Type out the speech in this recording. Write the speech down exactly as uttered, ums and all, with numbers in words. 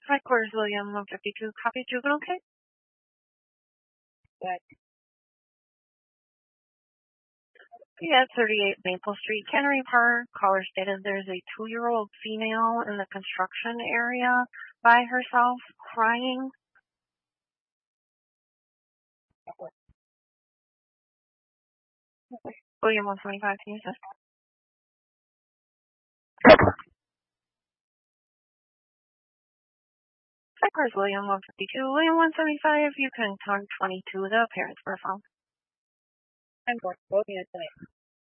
Headquarters William one fifty-two, copy juvenile case. What? Yeah, thirty-eight Maple Street, Cannery Park. Caller stated there's a two-year-old female in the construction area by herself crying. William one twenty-five, can you assist? Headquarters William one fifty-two, William one seventy-five, you can turn twenty-two, the parents were found. I'm going to go to